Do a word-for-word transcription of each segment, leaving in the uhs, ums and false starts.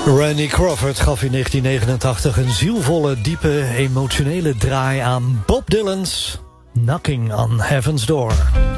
Randy Crawford gaf in negentien negenentachtig een zielvolle, diepe, emotionele draai aan Bob Dylan's Knocking on Heaven's Door.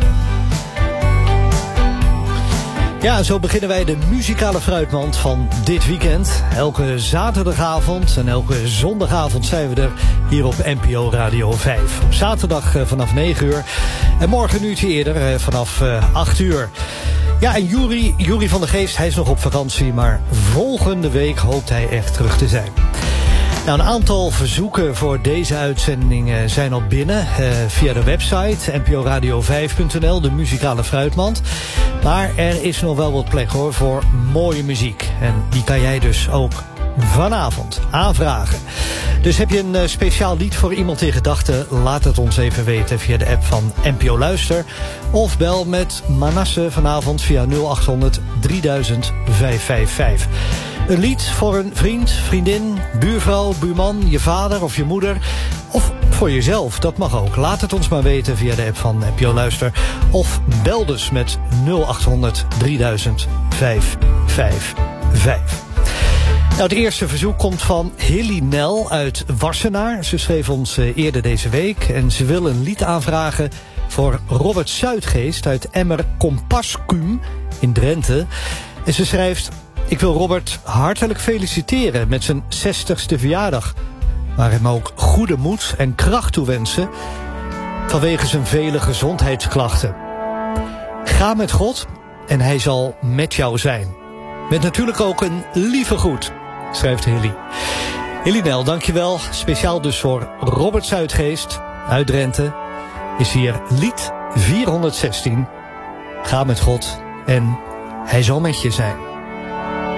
Ja, zo beginnen wij de muzikale fruitmand van dit weekend. Elke zaterdagavond en elke zondagavond zijn we er hier op N P O Radio vijf. Op zaterdag vanaf negen uur en morgen een uurtje eerder vanaf acht uur. Ja, en Juri, Juri van der Geest, hij is nog op vakantie, maar volgende week hoopt hij echt terug te zijn. Nou, een aantal verzoeken voor deze uitzending zijn al binnen uh, via de website n p o radio vijf punt n l, de muzikale fruitmand. Maar er is nog wel wat plek hoor voor mooie muziek. En die kan jij dus ook vanavond aanvragen. Dus heb je een uh, speciaal lied voor iemand in gedachten? Laat het ons even weten via de app van N P O Luister. Of bel met Manasse vanavond via nul acht honderd drieduizend vijfhonderdvijfenvijftig. Een lied voor een vriend, vriendin, buurvrouw, buurman, je vader of je moeder. Of voor jezelf, dat mag ook. Laat het ons maar weten via de app van N P O Luister. Of bel dus met nul acht honderd drieduizend vijfhonderdvijfenvijftig. Nou, het eerste verzoek komt van Hilly Nel uit Wassenaar. Ze schreef ons eerder deze week en ze wil een lied aanvragen voor Robert Zuidgeest uit Emmer Compascuum in Drenthe. En ze schrijft: ik wil Robert hartelijk feliciteren met zijn zestigste verjaardag. Maar hem ook goede moed en kracht toewensen vanwege zijn vele gezondheidsklachten. Ga met God en hij zal met jou zijn. Met natuurlijk ook een lieve groet, schrijft Hilly. Hilly Nel, dankjewel. Speciaal dus voor Robert Zuidgeest uit Drenthe is hier lied vierhonderdzestien. Ga met God en hij zal met je zijn.